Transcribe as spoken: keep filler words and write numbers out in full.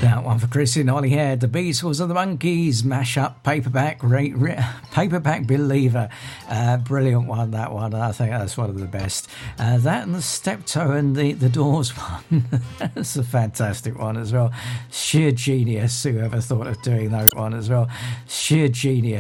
That one for Chris in Holyhead. The Beatles and the Monkeys mash up paperback re, re, paperback believer. Uh, brilliant one, that one. I think that's one of the best. Uh, that and the Steptoe and the, the Doors one. That's a fantastic one as well. Sheer genius. Whoever thought of doing that one as well. Sheer genius.